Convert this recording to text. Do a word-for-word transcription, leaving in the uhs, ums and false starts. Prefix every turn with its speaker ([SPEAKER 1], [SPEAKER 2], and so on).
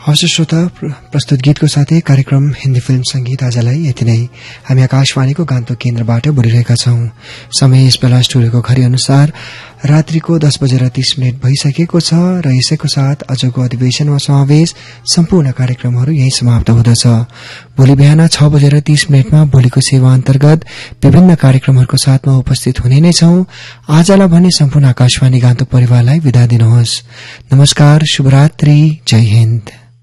[SPEAKER 1] हवस् श्रोता, प्रस्तुत गीतको साथै कार्यक्रम हिन्दी फिल्म संगीत आजलाई यति नै। हामी आकाशवाणीको गान्तोक केन्द्रबाट बोलिरहेका छौं। समय यस बेला स्टुडियोको घड़ी अनुसार रात्रिको दस बजेर तीस मिनट भइसकेको छ र यसैको साथ आजको अधिवेशनमा समावेश सम्पूर्ण कार्यक्रमहरू यही समाप्त हुँदछ। भोलि बिहान छ बजेर तीस मिनटमा भोलिको सेवा अन्तर्गत विभिन्न कार्यक्रमहरूको साथमा उपस्थित हुने नै छौं। आजलाई भने सम्पूर्ण आकाशवाणी गान्तोक परिवारलाई विदा दिनुहोस्। नमस्कार, शुभरात्रि, जय हिन्द।